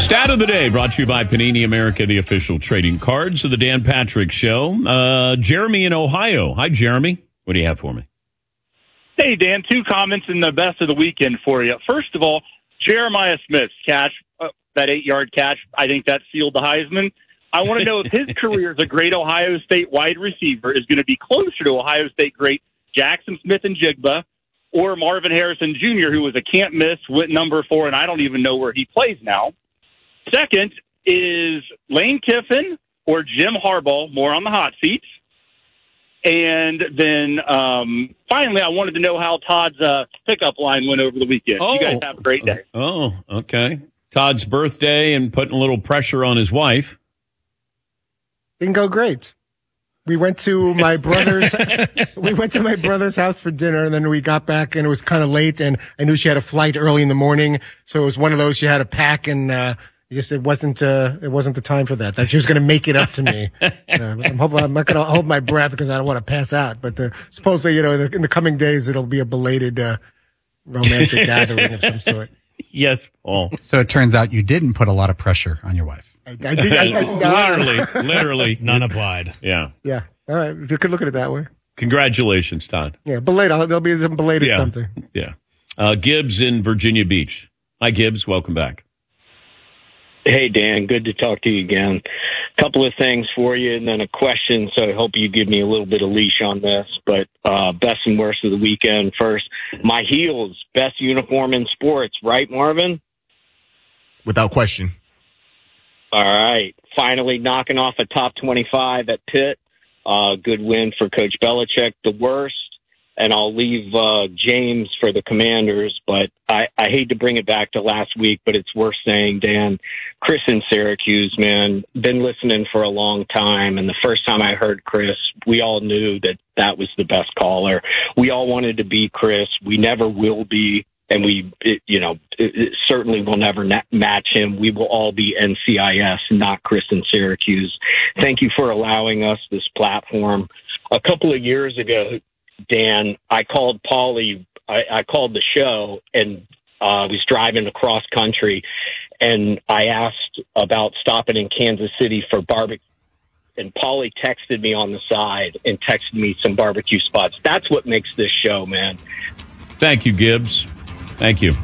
Stat of the day brought to you by Panini America, the official trading cards of the Dan Patrick Show. Jeremy in Ohio. Hi, Jeremy. What do you have for me? Hey, Dan, 2 comments in the best of the weekend for you. First of all, Jeremiah Smith's catch, that 8-yard catch, I think that sealed the Heisman. I want to know if his career as a great Ohio State wide receiver is going to be closer to Ohio State great Jackson Smith-Njigba or Marvin Harrison Jr., who was a can't-miss, went number 4, and I don't even know where he plays now. Second is Lane Kiffin or Jim Harbaugh more on the hot seat. And then finally, I wanted to know how Todd's pickup line went over the weekend. You guys have a great day. Oh, okay. Todd's birthday and putting a little pressure on his wife. Didn't go great. We went to my brother's. House for dinner, and then we got back, and it was kind of late. And I knew she had a flight early in the morning, so it was one of those she had to pack, and it wasn't the time for that. That she was going to make it up to me. I'm hoping I'm not going to hold my breath because I don't want to pass out. But supposedly, in the coming days, it'll be a belated romantic gathering of some sort. Yes, Paul. So it turns out you didn't put a lot of pressure on your wife. I did. Literally. None applied. Yeah. Yeah. All right. You could look at it that way. Congratulations, Todd. Yeah. Belated. There'll be some belated something. Yeah. Gibbs in Virginia Beach. Hi, Gibbs. Welcome back. Hey, Dan. Good to talk to you again. A couple of things for you and then a question, so I hope you give me a little bit of leash on this. But best and worst of the weekend first. My Heels, best uniform in sports, right, Marvin? Without question. All right. Finally knocking off a top 25 at Pitt. Good win for Coach Belichick. The worst, and I'll leave James for the Commanders, but I hate to bring it back to last week, but it's worth saying, Dan, Chris in Syracuse, man, been listening for a long time, and the first time I heard Chris, we all knew that was the best caller. We all wanted to be Chris. We never will be. And it certainly will never match him. We will all be NCIS, not Chris in Syracuse. Thank you for allowing us this platform. A couple of years ago, Dan, I called Paulie. I called the show, and I was driving across country, and I asked about stopping in Kansas City for barbecue. And Paulie texted me on the side and texted me some barbecue spots. That's what makes this show, man. Thank you, Gibbs. Thank you.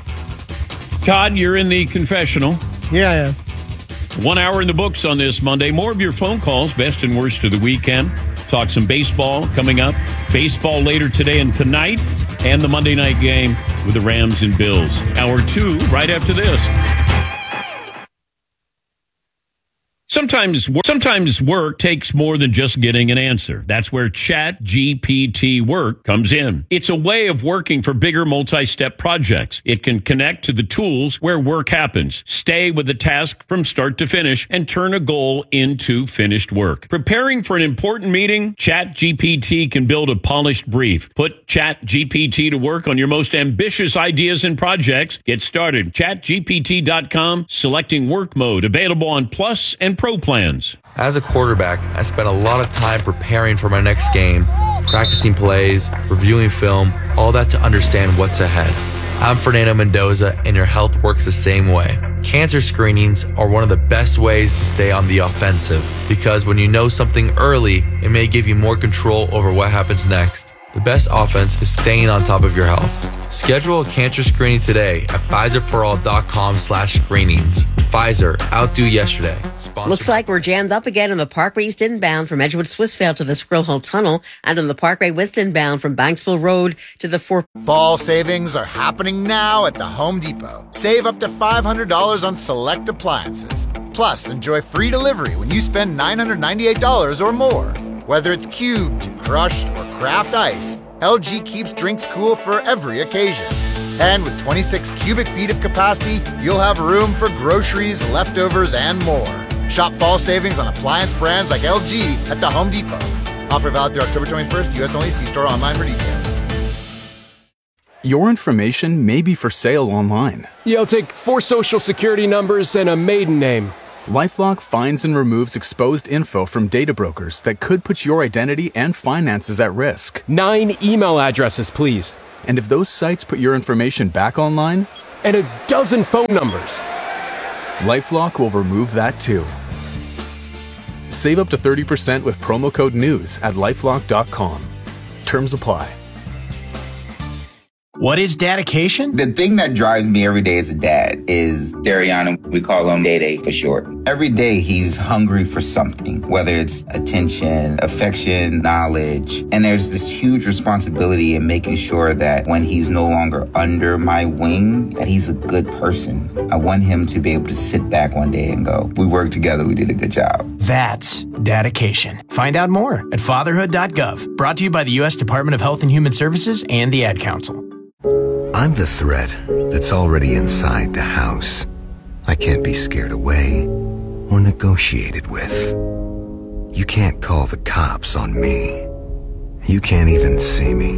Todd, you're in the confessional. Yeah, I am. 1 hour in the books on this Monday. More of your phone calls, best and worst of the weekend. Talk some baseball coming up. Baseball later today and tonight. And the Monday night game with the Rams and Bills. Hour 2 right after this. Sometimes work takes more than just getting an answer. That's where ChatGPT Work comes in. It's a way of working for bigger multi-step projects. It can connect to the tools where work happens, stay with the task from start to finish, and turn a goal into finished work. Preparing for an important meeting? ChatGPT can build a polished brief. Put ChatGPT to work on your most ambitious ideas and projects. Get started. ChatGPT.com, selecting work mode, available on Plus and Pro plans. As a quarterback, I spent a lot of time preparing for my next game, practicing plays, reviewing film, all that to understand what's ahead. I'm Fernando Mendoza, and your health works the same way. Cancer screenings are one of the best ways to stay on the offensive, because when you know something early, it may give you more control over what happens next. The best offense is staying on top of your health. Schedule a cancer screening today at PfizerForAll.com/screenings. Pfizer, outdo yesterday. Looks like we're jammed up again on the Parkway East inbound from Edgewood Swissvale to the Squirrel Hill Tunnel, and on the Parkway West inbound from Banksville Road to the Fort. Fall savings are happening now at the Home Depot. Save up to $500 on select appliances. Plus, enjoy free delivery when you spend $998 or more. Whether it's cubed, crushed, or craft ice, LG keeps drinks cool for every occasion. And with 26 cubic feet of capacity, you'll have room for groceries, leftovers, and more. Shop fall savings on appliance brands like LG at the Home Depot. Offer valid through October 21st, U.S. only. See store online for details. Your information may be for sale online. Yeah, I'll take 4 social security numbers and a maiden name. LifeLock finds and removes exposed info from data brokers that could put your identity and finances at risk. 9 email addresses, please. And if those sites put your information back online? And a dozen phone numbers. LifeLock will remove that too. Save up to 30% with promo code NEWS at LifeLock.com. Terms apply. What is dedication? The thing that drives me every day as a dad is Dariana. We call him Day for short. Every day he's hungry for something, whether it's attention, affection, knowledge. And there's this huge responsibility in making sure that when he's no longer under my wing, that he's a good person. I want him to be able to sit back one day and go, we worked together, we did a good job. That's dedication. Find out more at fatherhood.gov. Brought to you by the U.S. Department of Health and Human Services and the Ad Council. I'm the threat that's already inside the house. I can't be scared away or negotiated with. You can't call the cops on me. You can't even see me.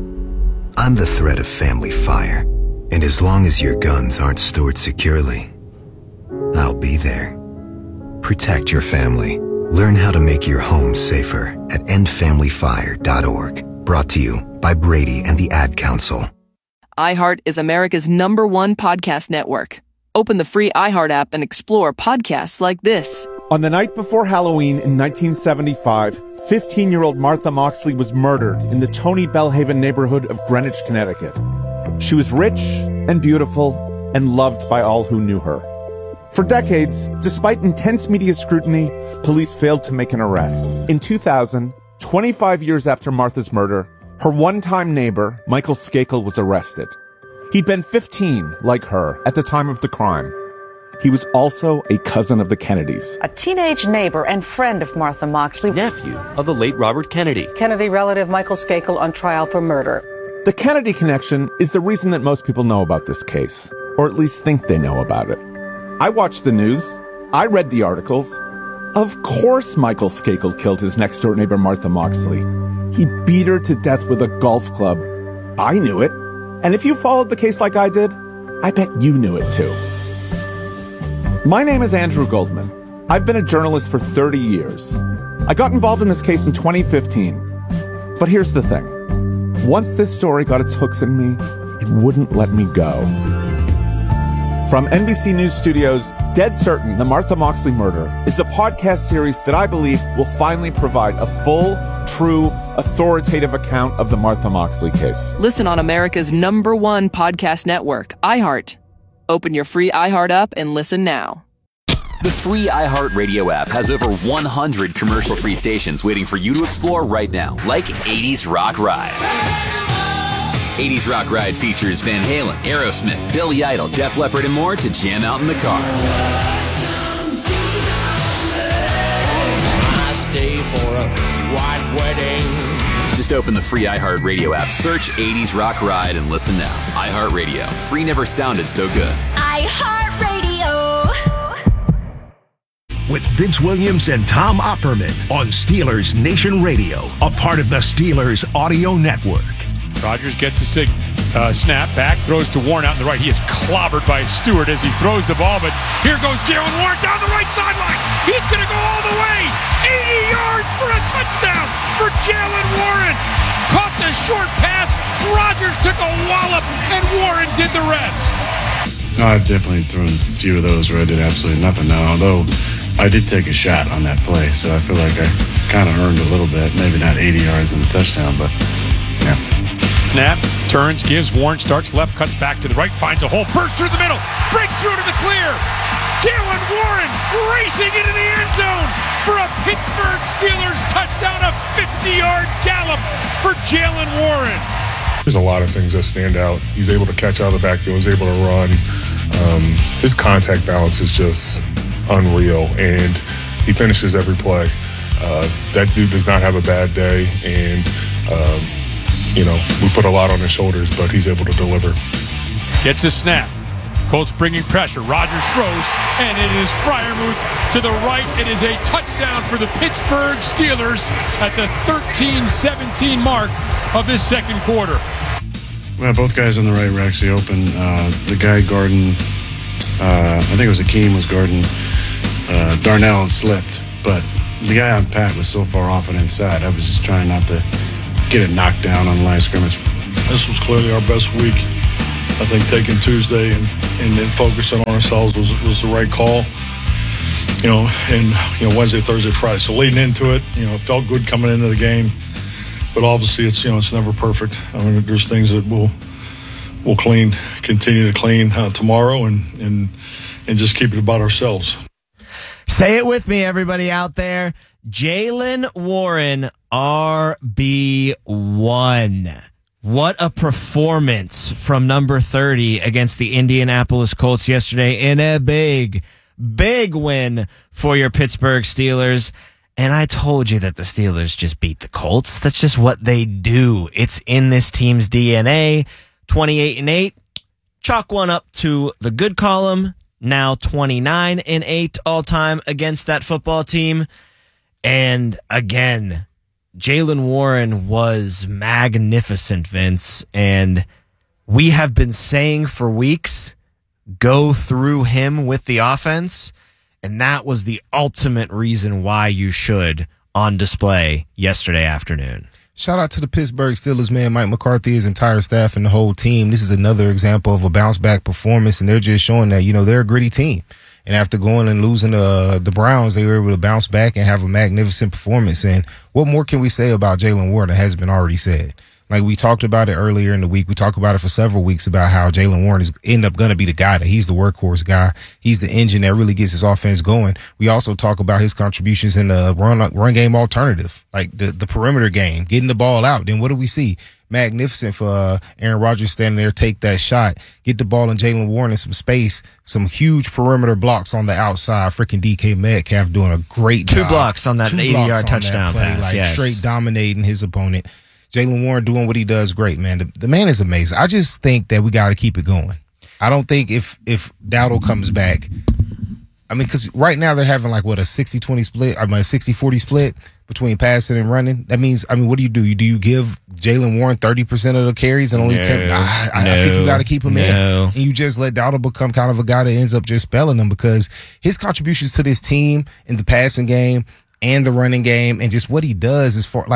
I'm the threat of family fire, and as long as your guns aren't stored securely, I'll be there. Protect your family. Learn how to make your home safer at endfamilyfire.org. Brought to you by Brady and the Ad Council. iHeart is America's #1 podcast network. Open the free iHeart app and explore podcasts like this. On the night before Halloween in 1975, 15-year-old Martha Moxley was murdered in the Tony Bellhaven neighborhood of Greenwich, Connecticut. She was rich and beautiful and loved by all who knew her. For decades, despite intense media scrutiny, police failed to make an arrest. In 2000, 25 years after Martha's murder, her one-time neighbor, Michael Skakel, was arrested. He'd been 15, like her, at the time of the crime. He was also a cousin of the Kennedys. A teenage neighbor and friend of Martha Moxley. Nephew of the late Robert Kennedy. Kennedy relative Michael Skakel on trial for murder. The Kennedy connection is the reason that most people know about this case, or at least think they know about it. I watched the news. I read the articles. Of course Michael Skakel killed his next-door neighbor Martha Moxley. He beat her to death with a golf club. I knew it. And if you followed the case like I did, I bet you knew it too. My name is Andrew Goldman. I've been a journalist for 30 years. I got involved in this case in 2015. But here's the thing. Once this story got its hooks in me, it wouldn't let me go. From NBC News Studios, Dead Certain, The Martha Moxley Murder is a podcast series that I believe will finally provide a full, true, authoritative account of the Martha Moxley case. Listen on America's #1 podcast network, iHeart. Open your free iHeart app and listen now. The free iHeart Radio app has over 100 commercial-free stations waiting for you to explore right now, like 80s Rock Ride. 80s Rock Ride features Van Halen, Aerosmith, Billy Idol, Def Leppard, and more to jam out in the car. I stay for a white wedding. Just open the free iHeart Radio app, search 80s Rock Ride, and listen now. iHeart Radio. Free never sounded so good. iHeart Radio. With Vince Williams and Tom Opperman on Steelers Nation Radio, a part of the Steelers Audio Network. Rodgers gets a snap back, throws to Warren out in the right. He is clobbered by Stewart as he throws the ball, but here goes Jaylen Warren down the right sideline. He's going to go all the way. 80 yards for a touchdown for Jaylen Warren. Caught the short pass. Rodgers took a wallop, and Warren did the rest. I've definitely thrown a few of those where I did absolutely nothing now, although I did take a shot on that play, so I feel like I kind of earned a little bit. Maybe not 80 yards and a touchdown, but yeah. Snap, turns, gives, Warren starts left, cuts back to the right, finds a hole, bursts through the middle, breaks through to the clear. Jaylen Warren racing into the end zone for a Pittsburgh Steelers touchdown, a 50-yard gallop for Jaylen Warren. There's a lot of things that stand out. He's able to catch out of the backfield, he's able to run. His contact balance is just unreal, and he finishes every play. That dude does not have a bad day, and we put a lot on his shoulders, but he's able to deliver. Gets a snap. Colts bringing pressure. Rodgers throws, and it is Freiermuth to the right. It is a touchdown for the Pittsburgh Steelers at the 13-17 mark of this second quarter. Well, both guys on the right were actually open. The guy guarding, I think it was Akeem was guarding Darnell and slipped, but the guy on Pat was so far off and inside. I was just trying not to get it knocked down on the line of scrimmage. This was clearly our best week. I think taking Tuesday and then focusing on ourselves was the right call. Wednesday, Thursday, Friday. So leading into it, it felt good coming into the game. But obviously, it's never perfect. I mean, there's things that we'll continue to clean tomorrow, and just keep it about ourselves. Say it with me, everybody out there. Jaylen Warren, RB1. What a performance from number 30 against the Indianapolis Colts yesterday in a big win for your Pittsburgh Steelers. And I told you that the Steelers just beat the Colts. That's just what they do. It's in this team's DNA. 28-8. Chalk one up to the good column. Now 29-8 all time against that football team. And again, Jaylen Warren was magnificent, Vince. And we have been saying for weeks, go through him with the offense. And that was the ultimate reason why you should on display yesterday afternoon. Shout out to the Pittsburgh Steelers, man. Mike McCarthy, his entire staff, and the whole team. This is another example of a bounce-back performance, and they're just showing that, they're a gritty team. And after going and losing the Browns, they were able to bounce back and have a magnificent performance. And what more can we say about Jaylen Warren that hasn't been already said? Like we talked about it earlier in the week. We talked about it for several weeks about how Jaylen Warren is end up going to be the guy, that he's the workhorse guy. He's the engine that really gets his offense going. We also talk about his contributions in the run game alternative, like the perimeter game, getting the ball out. Then what do we see? Magnificent for Aaron Rodgers standing there, take that shot, get the ball in Jaylen Warren in some space, some huge perimeter blocks on the outside. Freaking DK Metcalf doing a great job. 2 blocks on that 80-yard touchdown pass. Straight dominating his opponent. Jaylen Warren doing what he does great, man. The man is amazing. I just think that we got to keep it going. I don't think if Dowdle comes back, I mean, because right now they're having a 60-20 split, a 60-40 split between passing and running. That means, what do? You give Jaylen Warren 30% of the carries and only 10? I think you got to keep him in. And you just let Dowdle become kind of a guy that ends up just spelling them, because his contributions to this team in the passing game and the running game and just what he does is for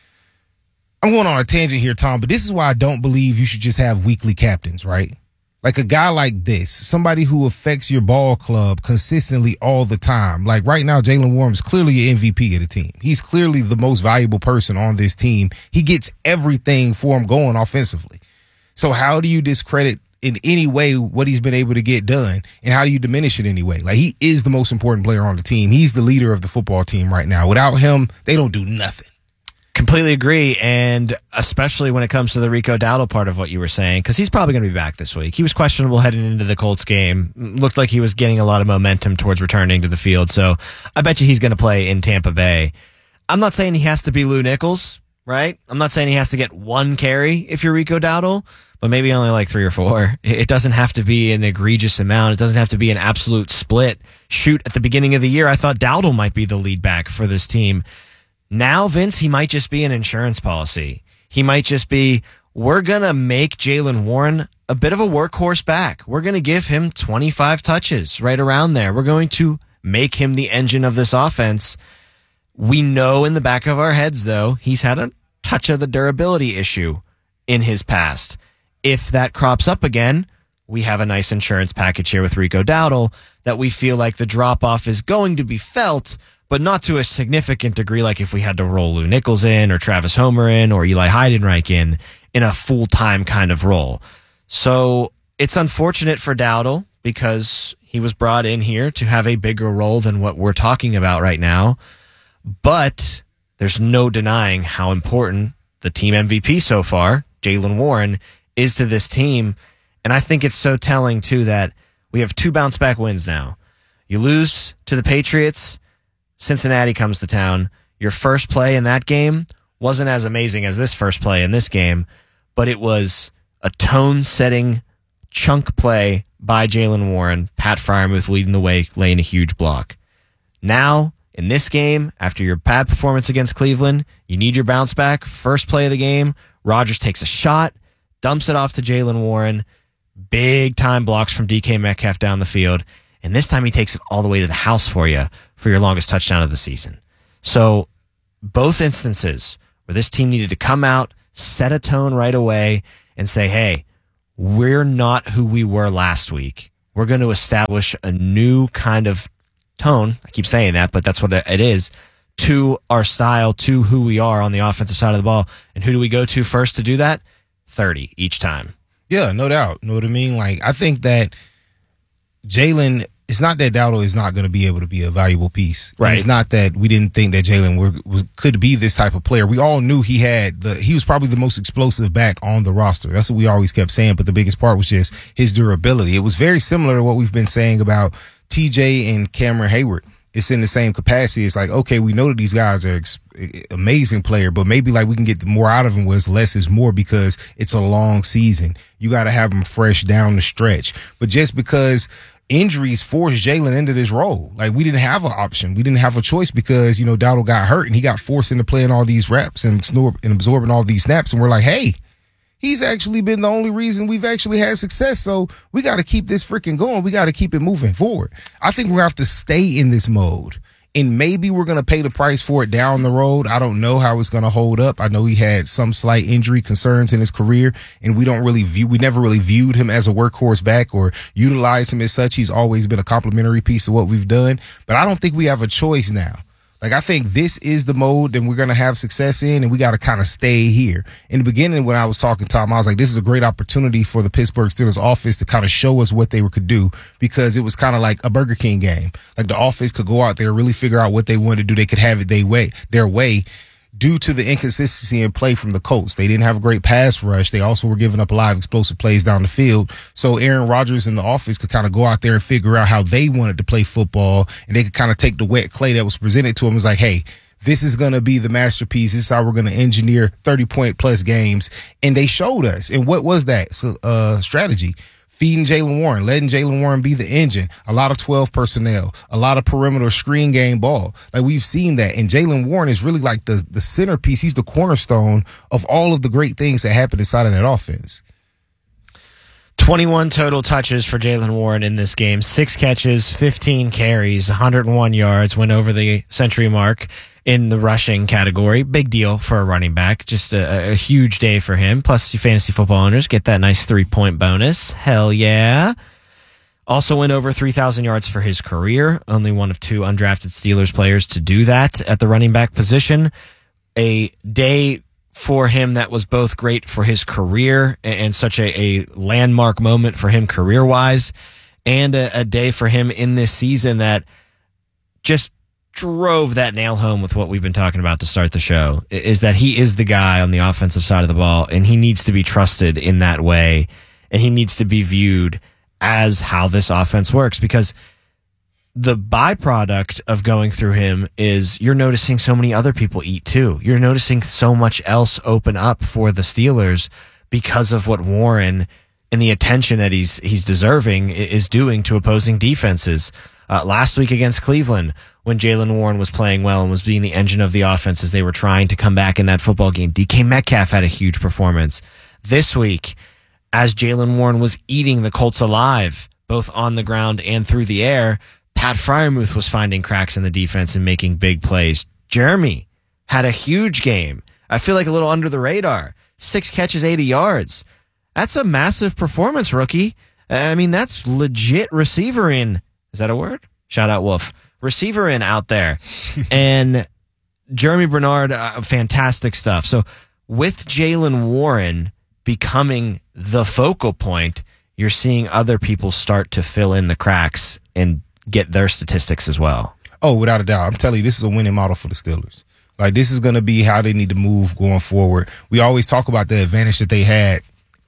I'm going on a tangent here, Tom, but this is why I don't believe you should just have weekly captains, right? Like a guy like this, somebody who affects your ball club consistently all the time. Like right now, Jaylen Warren is clearly an MVP of the team. He's clearly the most valuable person on this team. He gets everything for him going offensively. So how do you discredit in any way what he's been able to get done? And how do you diminish it anyway? Like, he is the most important player on the team. He's the leader of the football team right now. Without him, they don't do nothing. Completely agree, and especially when it comes to the Rico Dowdle part of what you were saying, because he's probably going to be back this week. He was questionable heading into the Colts game. Looked like he was getting a lot of momentum towards returning to the field, so I bet you he's going to play in Tampa Bay. I'm not saying he has to be Lou Nichols, right? I'm not saying he has to get 1 carry if you're Rico Dowdle, but maybe only 3 or 4. It doesn't have to be an egregious amount. It doesn't have to be an absolute split. Shoot, at the beginning of the year, I thought Dowdle might be the lead back for this team. Now, Vince, he might just be an insurance policy. He might just be, we're going to make Jaylen Warren a bit of a workhorse back. We're going to give him 25 touches right around there. We're going to make him the engine of this offense. We know in the back of our heads, though, he's had a touch of the durability issue in his past. If that crops up again, we have a nice insurance package here with Rico Dowdle that we feel like the drop-off is going to be felt, but not to a significant degree, like if we had to roll Lou Nichols in or Travis Homer in or Eli Heidenreich in a full-time kind of role. So it's unfortunate for Dowdle because he was brought in here to have a bigger role than what we're talking about right now. But there's no denying how important the team MVP so far, Jaylen Warren, is to this team. And I think it's so telling, too, that we have 2 bounce-back wins now. You lose to the Patriots, Cincinnati comes to town. Your first play in that game wasn't as amazing as this first play in this game, but it was a tone-setting chunk play by Jaylen Warren, Pat Freiermuth leading the way, laying a huge block. Now, in this game, after your bad performance against Cleveland, you need your bounce back. First play of the game, Rodgers takes a shot, dumps it off to Jaylen Warren, big time blocks from DK Metcalf down the field, and this time he takes it all the way to the house for you for your longest touchdown of the season. So both instances where this team needed to come out, set a tone right away, and say, hey, we're not who we were last week. We're going to establish a new kind of tone. I keep saying that, but that's what it is, to our style, to who we are on the offensive side of the ball. And who do we go to first to do that? 30 each time. Yeah, no doubt. Know what I mean? Like, I think that Jalen, it's not that Dowdle is not going to be able to be a valuable piece. Right. And it's not that we didn't think that Jalen could be this type of player. We all knew he was probably the most explosive back on the roster. That's what we always kept saying. But the biggest part was just his durability. It was very similar to what we've been saying about TJ and Cameron Hayward. It's in the same capacity. It's like, okay, we know that these guys are amazing player, but maybe like we can get more out of them was less is more because it's a long season. You got to have them fresh down the stretch. But just because injuries forced Jalen into this role, like we didn't have an option. We didn't have a choice because, Dowdle got hurt and he got forced into playing all these reps and absorbing all these snaps. And we're like, hey, he's actually been the only reason we've actually had success. So we got to keep this freaking going. We got to keep it moving forward. I think we're going to have to stay in this mode. And maybe we're going to pay the price for it down the road. I don't know how it's going to hold up. I know he had some slight injury concerns in his career, and we never really viewed him as a workhorse back or utilized him as such. He's always been a complimentary piece of what we've done. But I don't think we have a choice now. Like, I think this is the mode that we're going to have success in, and we got to kind of stay here. In the beginning, when I was talking to Tom, I was like, this is a great opportunity for the Pittsburgh Steelers offense to kind of show us what they could do, because it was kind of like a Burger King game. Like, the offense could go out there, really figure out what they wanted to do. They could have it their way. Due to the inconsistency in play from the Colts. They didn't have a great pass rush. They also were giving up a lot of explosive plays down the field. So Aaron Rodgers and the offense could kind of go out there and figure out how they wanted to play football, and they could kind of take the wet clay that was presented to them. It was like, hey, this is going to be the masterpiece. This is how we're going to engineer 30-point plus games. And they showed us. And what was that strategy? Feeding Jaylen Warren, letting Jaylen Warren be the engine, a lot of 12 personnel, a lot of perimeter screen game ball. Like, we've seen that. And Jaylen Warren is really like the centerpiece. He's the cornerstone of all of the great things that happen inside of that offense. 21 total touches for Jaylen Warren in this game. 6 catches, 15 carries, 101 yards, went over the century mark in the rushing category. Big deal for a running back. Just a huge day for him. Plus, you fantasy football owners get that nice 3-point bonus. Hell yeah. Also went over 3,000 yards for his career. Only one of 2 undrafted Steelers players to do that at the running back position. A day for him that was both great for his career and such a landmark moment for him career-wise, and a day for him in this season that just drove that nail home with what we've been talking about to start the show, is that he is the guy on the offensive side of the ball, and he needs to be trusted in that way, and he needs to be viewed as how this offense works, because the byproduct of going through him is you're noticing so many other people eat too. You're noticing so much else open up for the Steelers because of what Warren and the attention that he's deserving is doing to opposing defenses. Last week against Cleveland, when Jaylen Warren was playing well and was being the engine of the offense as they were trying to come back in that football game, DK Metcalf had a huge performance. This week, as Jaylen Warren was eating the Colts alive, both on the ground and through the air, Pat Freiermuth was finding cracks in the defense and making big plays. Jeremy had a huge game. I feel like a little under the radar. 6 catches, 80 yards. That's a massive performance, rookie. I mean, that's legit receiver in. Is that a word? Shout out Wolf. Receiver in out there. And Jeremy Bernard, fantastic stuff. So with Jaylen Warren becoming the focal point, you're seeing other people start to fill in the cracks and get their statistics as well. Oh, without a doubt. I'm telling you, this is a winning model for the Steelers. Like, this is going to be how they need to move going forward. We always talk about the advantage that they had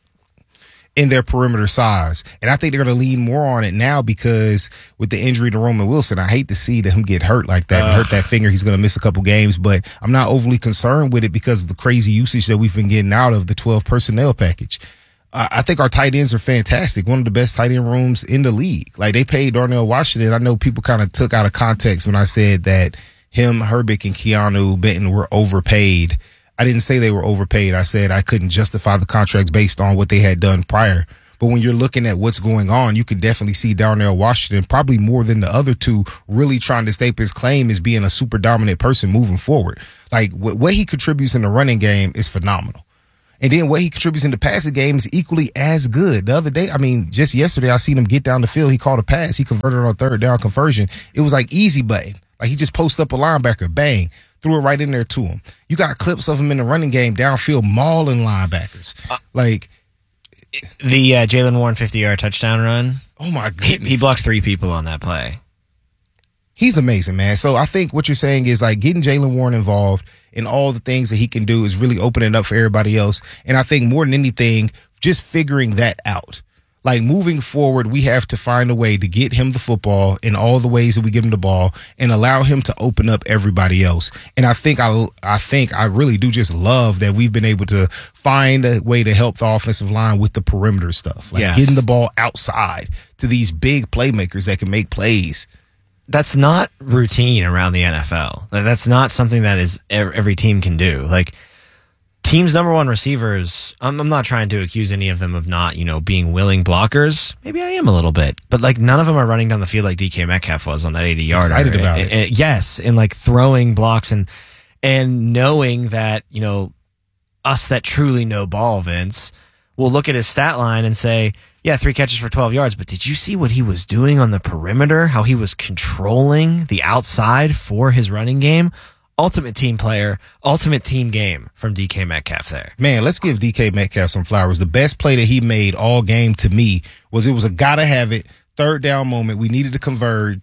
in their perimeter size. And I think they're going to lean more on it now because with the injury to Roman Wilson, I hate to see him get hurt like that and hurt that finger. He's going to miss a couple games, but I'm not overly concerned with it because of the crazy usage that we've been getting out of the 12 personnel package. I think our tight ends are fantastic. One of the best tight end rooms in the league. Like, they paid Darnell Washington. I know people kind of took out of context when I said that him, Herbig, and Keanu Benton were overpaid. I didn't say they were overpaid. I said I couldn't justify the contracts based on what they had done prior. But when you're looking at what's going on, you can definitely see Darnell Washington, probably more than the other two, really trying to stake his claim as being a super dominant person moving forward. Like, what he contributes in the running game is phenomenal. And then what he contributes in the passing game is equally as good. The other day, just yesterday, I seen him get down the field. He caught a pass. He converted on a third down conversion. It was like easy button. Like he just posted up a linebacker, bang, threw it right in there to him. You got clips of him in the running game, downfield, mauling linebackers. The Jaylen Warren 50-yard touchdown run. Oh, my goodness. He blocked 3 people on that play. He's amazing, man. So I think what you're saying is like getting Jaylen Warren involved in all the things that he can do is really opening up for everybody else. And I think more than anything, just figuring that out. Like moving forward, we have to find a way to get him the football in all the ways that we give him the ball and allow him to open up everybody else. And I think I really do just love that we've been able to find a way to help the offensive line with the perimeter stuff, like getting the ball outside to these big playmakers that can make plays. That's not routine around the NFL. That's not something that is every team can do. Like teams' number one receivers, I'm not trying to accuse any of them of not, being willing blockers. Maybe I am a little bit, but like none of them are running down the field like DK Metcalf was on that 80-yarder. Excited about it. Yes, and like throwing blocks and knowing that us that truly know ball, Vince, will look at his stat line and say, yeah, 3 catches for 12 yards, but did you see what he was doing on the perimeter? How he was controlling the outside for his running game? Ultimate team player, ultimate team game from DK Metcalf there. Man, let's give DK Metcalf some flowers. The best play that he made all game to me was it was a gotta have it, third down moment. We needed to convert,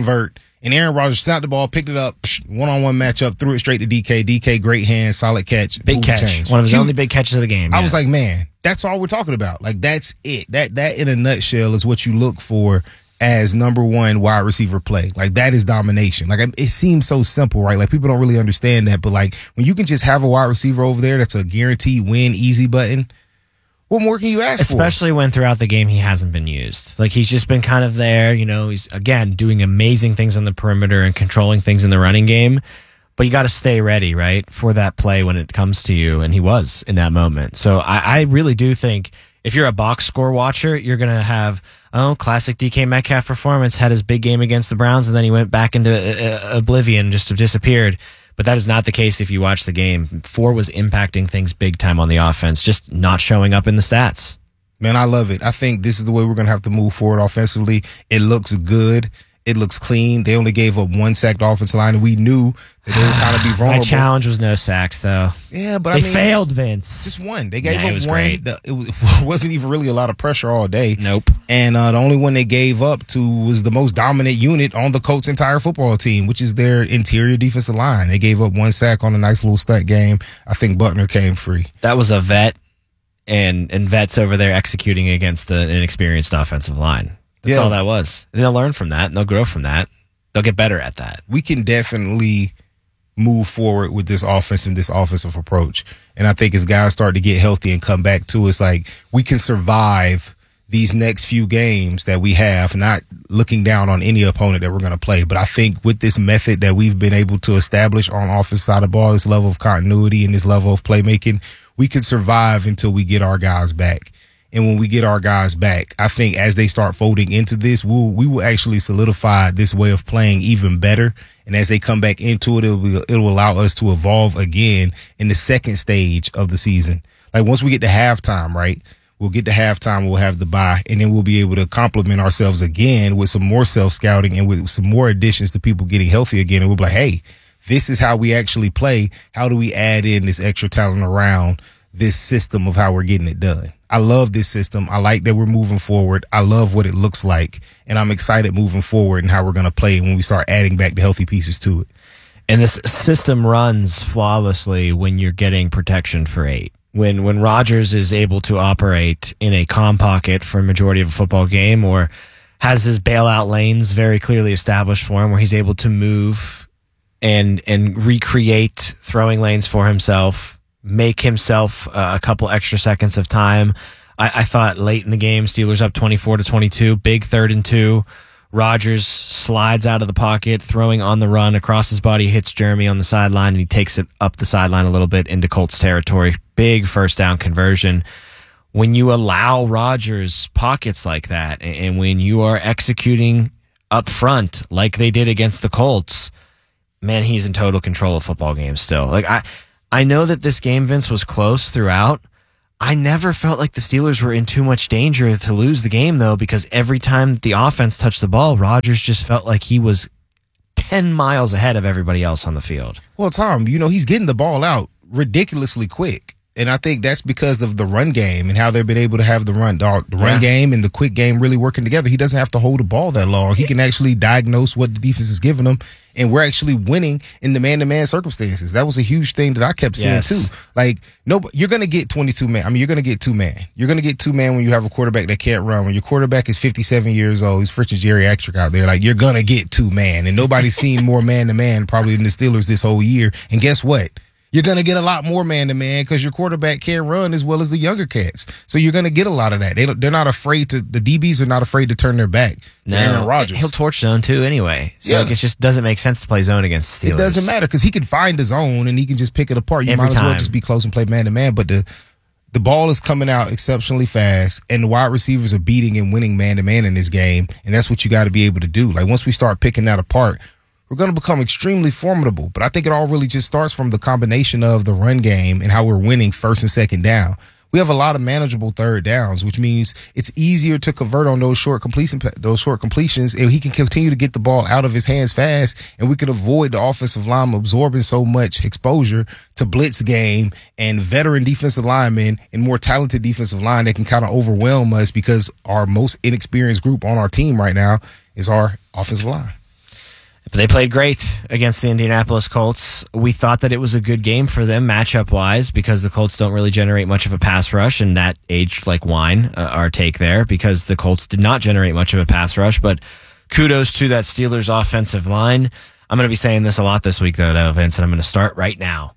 and Aaron Rodgers snapped the ball, picked it up, one-on-one matchup, threw it straight to DK. DK, great hand, solid catch. Big catch. Change. One of his only big catches of the game. I was like, man, that's all we're talking about. Like, that's it. That in a nutshell is what you look for as number one wide receiver play. Like, that is domination. Like, it seems so simple, right? Like, people don't really understand that. But, like, when you can just have a wide receiver over there that's a guaranteed win, easy button, what more can you ask for? Especially when throughout the game he hasn't been used. Like, he's just been kind of there. He's, again, doing amazing things on the perimeter and controlling things in the running game. But you got to stay ready, right, for that play when it comes to you. And he was in that moment. So I really do think if you're a box score watcher, you're going to have, classic DK Metcalf performance, had his big game against the Browns, and then he went back into oblivion, just disappeared. But that is not the case if you watch the game. 4 was impacting things big time on the offense, just not showing up in the stats. Man, I love it. I think this is the way we're going to have to move forward offensively. It looks good. It looks clean. They only gave up 1 sacked offensive line, and we knew that they would kind of be vulnerable. My challenge was no sacks, though. Yeah, but they failed, Vince. Just 1. They gave up it was 1. Great. It wasn't even really a lot of pressure all day. Nope. And the only one they gave up to was the most dominant unit on the Colts' entire football team, which is their interior defensive line. They gave up 1 sack on a nice little stunt game. I think Buckner came free. That was a vet, and vets over there executing against an inexperienced offensive line. That's all that was. And they'll learn from that, and they'll grow from that. They'll get better at that. We can definitely move forward with this offense and this offensive approach. And I think as guys start to get healthy and come back to us, like, we can survive these next few games that we have, not looking down on any opponent that we're going to play. But I think with this method that we've been able to establish on offense side of the ball, this level of continuity and this level of playmaking, we can survive until we get our guys back. And when we get our guys back, I think as they start folding into this, we will actually solidify this way of playing even better. And as they come back into it, it will allow us to evolve again in the second stage of the season. Like, once we get to halftime, right? We'll get to halftime, we'll have the bye, and then we'll be able to complement ourselves again with some more self-scouting and with some more additions to people getting healthy again. And we'll be like, hey, this is how we actually play. How do we add in this extra talent around this system of how we're getting it done? I love this system. I like that we're moving forward. I love what it looks like. And I'm excited moving forward and how we're going to play when we start adding back the healthy pieces to it. And this system runs flawlessly when you're getting protection for 8. When Rodgers is able to operate in a calm pocket for a majority of a football game, or has his bailout lanes very clearly established for him, where he's able to move and recreate throwing lanes for himself, make himself a couple extra seconds of time. I thought late in the game, Steelers up 24-22, big 3rd and 2. Rodgers slides out of the pocket, throwing on the run across his body, hits Jeremy on the sideline, and he takes it up the sideline a little bit into Colts territory. Big first down conversion. When you allow Rodgers pockets like that, and when you are executing up front like they did against the Colts, man, he's in total control of football games still. Like, I know that this game, Vince, was close throughout, I never felt like the Steelers were in too much danger to lose the game, though, because every time the offense touched the ball, Rodgers just felt like he was 10 miles ahead of everybody else on the field. Well, Tom, he's getting the ball out ridiculously quick. And I think that's because of the run game and how they've been able to have the run game and the quick game really working together. He doesn't have to hold the ball that long. He can actually diagnose what the defense is giving him, and we're actually winning in the man-to-man circumstances. That was a huge thing that I kept seeing too. Like, you're going to get 22 man. I mean, you're going to get 2-man. You're going to get 2-man when you have a quarterback that can't run. When your quarterback is 57 years old, he's freaking geriatric out there. Like, you're going to get 2-man, and nobody's seen more man-to-man probably than the Steelers this whole year. And guess what? You're going to get a lot more man-to-man because your quarterback can't run as well as the younger cats. So you're going to get a lot of that. They're not afraid to – the DBs are not afraid to turn their back to Aaron Rodgers. He'll torch zone too anyway. So it just doesn't make sense to play zone against the Steelers. It doesn't matter because he can find his own and he can just pick it apart. You might as well just be close and play man-to-man. But the ball is coming out exceptionally fast, and the wide receivers are beating and winning man-to-man in this game, and that's what you got to be able to do. Like, once we start picking that apart – we're going to become extremely formidable. But I think it all really just starts from the combination of the run game and how we're winning first and second down. We have a lot of manageable third downs, which means it's easier to convert on those short completions, and he can continue to get the ball out of his hands fast, and we can avoid the offensive line absorbing so much exposure to blitz game and veteran defensive linemen and more talented defensive line that can kind of overwhelm us because our most inexperienced group on our team right now is our offensive line. But they played great against the Indianapolis Colts. We thought that it was a good game for them matchup-wise because the Colts don't really generate much of a pass rush, and that aged like wine, our take there, because the Colts did not generate much of a pass rush. But kudos to that Steelers offensive line. I'm going to be saying this a lot this week, though, Vince, and I'm going to start right now.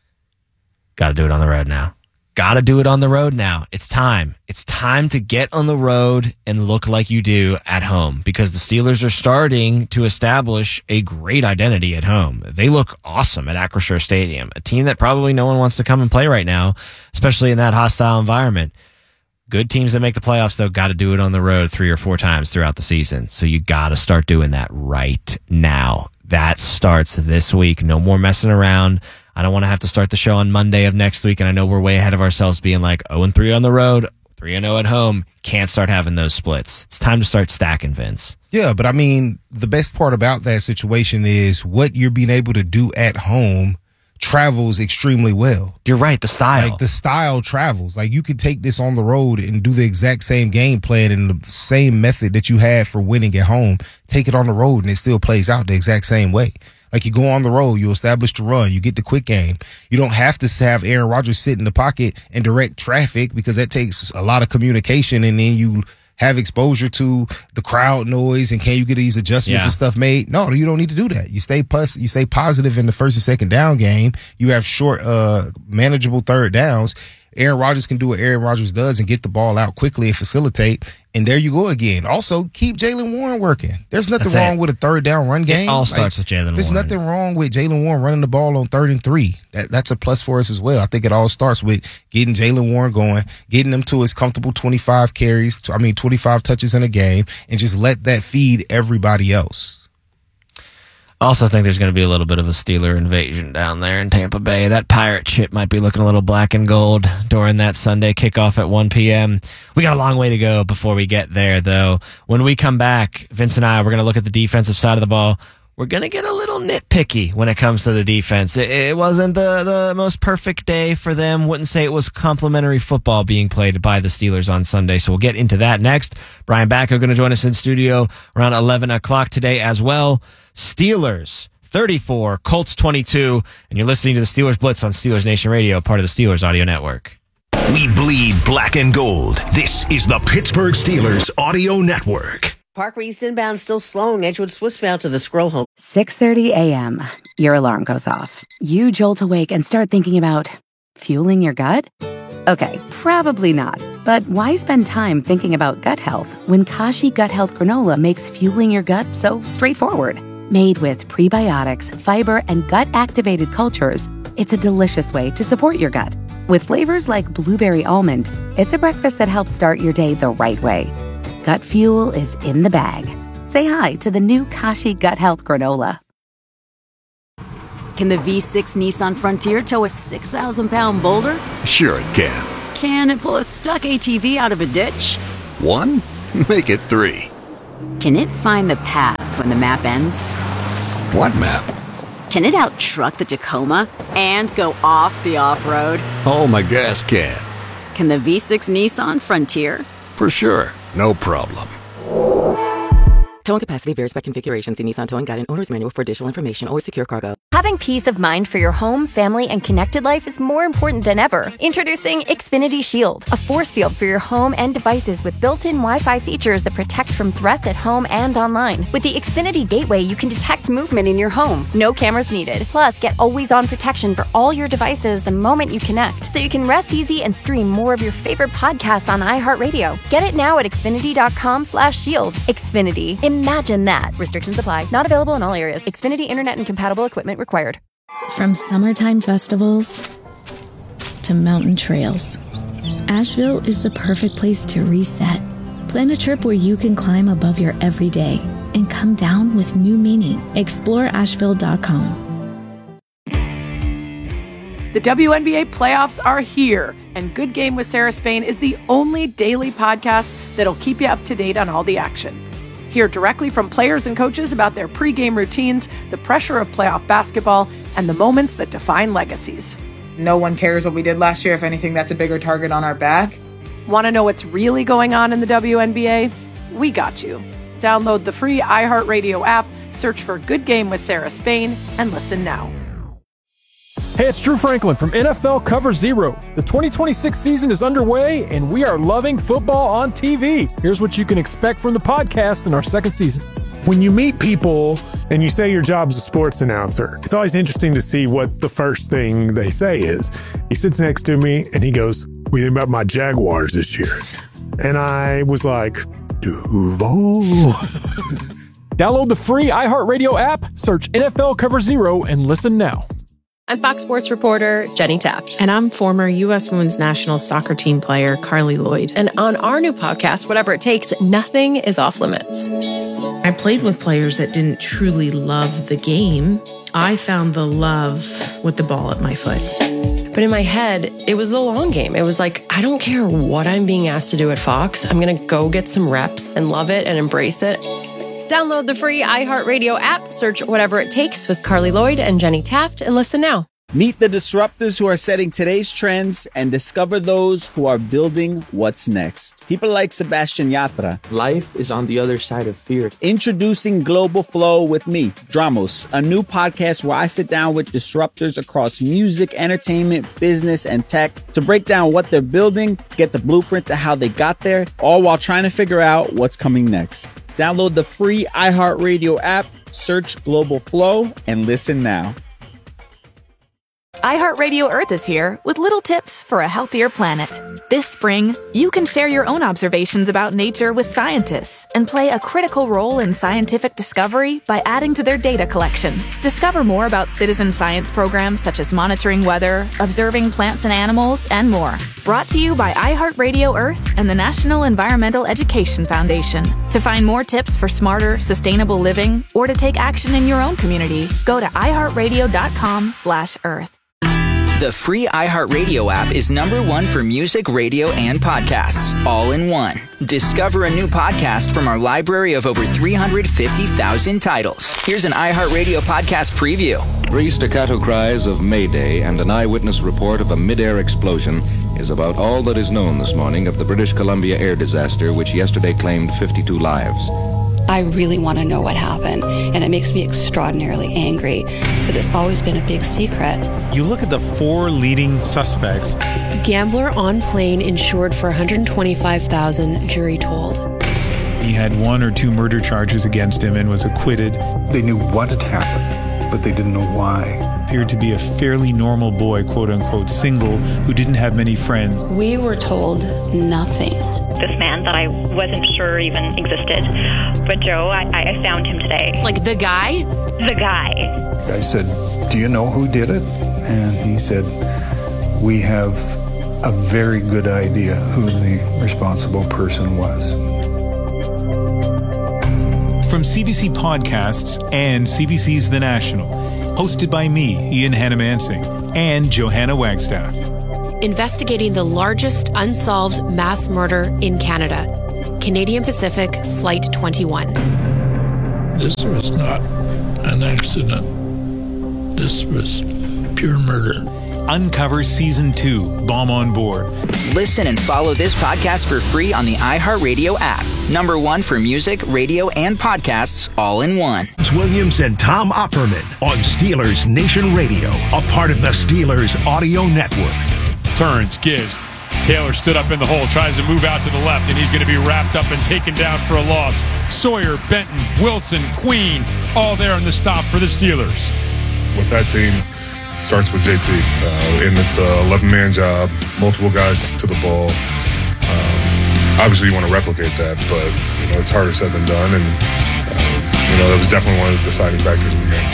Got to do it on the road now. Got to do it on the road now. It's time. It's time to get on the road and look like you do at home because the Steelers are starting to establish a great identity at home. They look awesome at Acrisure Stadium, a team that probably no one wants to come and play right now, especially in that hostile environment. Good teams that make the playoffs, though, got to do it on the road 3 or 4 times throughout the season. So you got to start doing that right now. That starts this week. No more messing around. I don't want to have to start the show on Monday of next week, and I know we're way ahead of ourselves being like 0-3 on the road, 3-0 at home. Can't start having those splits. It's time to start stacking, Vince. Yeah, but I mean, the best part about that situation is what you're being able to do at home travels extremely well. You're right, the style. Like, the style travels. Like, you could take this on the road and do the exact same game plan and the same method that you had for winning at home. Take it on the road, and it still plays out the exact same way. Like, you go on the road, you establish the run, you get the quick game. You don't have to have Aaron Rodgers sit in the pocket and direct traffic because that takes a lot of communication, and then you have exposure to the crowd noise and can you get these adjustments and stuff made? No, you don't need to do that. You stay positive in the first and second down game. You have short, manageable third downs. Aaron Rodgers can do what Aaron Rodgers does and get the ball out quickly and facilitate. And there you go again. Also, keep Jaylen Warren working. There's nothing wrong with a third down run game. It all starts with Jaylen Warren. There's nothing wrong with Jaylen Warren running the ball on 3rd and 3. That's a plus for us as well. I think it all starts with getting Jaylen Warren going, getting him to his comfortable 25 touches in a game, and just let that feed everybody else. I also think there's going to be a little bit of a Steeler invasion down there in Tampa Bay. That pirate ship might be looking a little black and gold during that Sunday kickoff at 1 p.m. We got a long way to go before we get there, though. When we come back, Vince and I, we're going to look at the defensive side of the ball. We're going to get a little nitpicky when it comes to the defense. It wasn't the most perfect day for them. Wouldn't say it was complimentary football being played by the Steelers on Sunday, so we'll get into that next. Brian Backo going to join us in studio around 11 o'clock today as well. Steelers 34, Colts 22, and you're listening to the Steelers Blitz on Steelers Nation Radio, part of the Steelers Audio Network. We bleed black and gold. This is the Pittsburgh Steelers Audio Network. Parkway East inbound still slowing Edgewood Swissvale to the Squirrel Hill. 6:30 a.m. Your alarm goes off. You jolt awake and start thinking about fueling your gut? Okay, probably not. But why spend time thinking about gut health when Kashi Gut Health Granola makes fueling your gut so straightforward? Made with prebiotics, fiber, and gut-activated cultures, it's a delicious way to support your gut. With flavors like blueberry almond, it's a breakfast that helps start your day the right way. Gut fuel is in the bag. Say hi to the new Kashi Gut Health Granola. Can the V6 Nissan Frontier tow a 6,000-pound boulder? Sure it can. Can it pull a stuck ATV out of a ditch? 1? Make it 3. Can it find the path when the map ends? What map? Can it out-truck the Tacoma and go off the off-road? Oh, my gas can. Can the V6 Nissan Frontier? For sure. No problem. Towing capacity varies by configuration. See Nissan Towing Guide and Owner's Manual for additional information. Always secure cargo. Having peace of mind for your home, family, and connected life is more important than ever. Introducing Xfinity Shield, a force field for your home and devices with built-in Wi-Fi features that protect from threats at home and online. With the Xfinity Gateway, you can detect movement in your home. No cameras needed. Plus, get always-on protection for all your devices the moment you connect, so you can rest easy and stream more of your favorite podcasts on iHeartRadio. Get it now at Xfinity.com/shield. Xfinity. Imagine that. Restrictions apply. Not available in all areas. Xfinity Internet and compatible equipment required. From summertime festivals to mountain trails, Asheville is the perfect place to reset. Plan a trip where you can climb above your everyday and come down with new meaning. Explore Asheville.com. The WNBA playoffs are here, and Good Game with Sarah Spain is the only daily podcast that'll keep you up to date on all the action. Hear directly from players and coaches about their pregame routines, the pressure of playoff basketball, and the moments that define legacies. No one cares what we did last year. If anything, that's a bigger target on our back. Want to know what's really going on in the WNBA? We got you. Download the free iHeartRadio app, search for Good Game with Sarah Spain, and listen now. Hey, it's Drew Franklin from NFL Cover Zero. The 2026 season is underway, and we are loving football on TV. Here's what you can expect from the podcast in our second season. When you meet people and you say your job's a sports announcer, it's always interesting to see what the first thing they say is. He sits next to me and he goes, "What do you think about my Jaguars this year?" And I was like, Duval. Download the free iHeartRadio app, search NFL Cover Zero, and listen now. I'm Fox Sports reporter Jenny Taft. And I'm former U.S. Women's National Soccer Team player Carly Lloyd. And on our new podcast, Whatever It Takes, nothing is off limits. I played with players that didn't truly love the game. I found the love with the ball at my foot. But in my head, it was the long game. It was like, I don't care what I'm being asked to do at Fox. I'm going to go get some reps and love it and embrace it. Download the free iHeartRadio app, search Whatever It Takes with Carly Lloyd and Jenny Taft, and listen now. Meet the disruptors who are setting today's trends and discover those who are building what's next. People like Sebastian Yatra. Life is on the other side of fear. Introducing Global Flow with me, Dramos, a new podcast where I sit down with disruptors across music, entertainment, business, and tech to break down what they're building, get the blueprint to how they got there, all while trying to figure out what's coming next. Download the free iHeartRadio app, search Global Flow, and listen now. iHeartRadio Earth is here with little tips for a healthier planet. This spring, you can share your own observations about nature with scientists and play a critical role in scientific discovery by adding to their data collection. Discover more about citizen science programs such as monitoring weather, observing plants and animals, and more. Brought to you by iHeartRadio Earth and the National Environmental Education Foundation. To find more tips for smarter, sustainable living or to take action in your own community, go to iHeartRadio.com/Earth. The free iHeartRadio app is #1 for music, radio, and podcasts, all in one. Discover a new podcast from our library of over 350,000 titles. Here's an iHeartRadio podcast preview. 3 staccato cries of Mayday and an eyewitness report of a mid-air explosion is about all that is known this morning of the British Columbia air disaster, which yesterday claimed 52 lives. I really want to know what happened, and it makes me extraordinarily angry that it's always been a big secret. You look at the 4 leading suspects. Gambler on plane insured for $125,000, jury told. He had 1 or 2 murder charges against him and was acquitted. They knew what had happened, but they didn't know why. Appeared to be a fairly normal boy, quote unquote, single, who didn't have many friends. We were told nothing. This man that I wasn't sure even existed. But Joe, I found him today. Like the guy? The guy. I said, "Do you know who did it?" And he said, "We have a very good idea who the responsible person was." From CBC Podcasts and CBC's The National, hosted by me, Ian Hannamansing, and Johanna Wagstaff. investigating the largest unsolved mass murder in Canada. Canadian Pacific Flight 21. This was not an accident. This was pure murder. Uncover Season 2, Bomb on Board. Listen and follow this podcast for free on the iHeartRadio app. #1 for music, radio, and podcasts all in one. Williams and Tom Opperman on Steelers Nation Radio, a part of the Steelers Audio Network. Turns, gives. Taylor stood up in the hole, tries to move out to the left, and he's going to be wrapped up and taken down for a loss. Sawyer, Benton, Wilson, Queen, all there on the stop for the Steelers. With that team, starts with JT, and it's a 11-man job, multiple guys to the ball. Obviously, you want to replicate that, but it's harder said than done, and that was definitely one of the deciding factors in the game.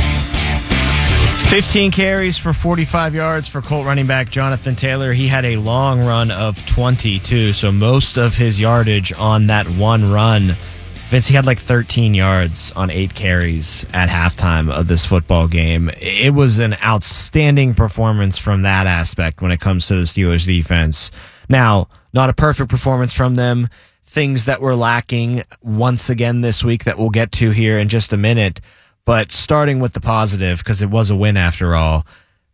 15 carries for 45 yards for Colt running back Jonathan Taylor. He had a long run of 22, so most of his yardage on that one run. Vince, he had like 13 yards on 8 carries at halftime of this football game. It was an outstanding performance from that aspect when it comes to the Steelers defense. Now, not a perfect performance from them. Things that were lacking once again this week that we'll get to here in just a minute. But starting with the positive, because it was a win after all,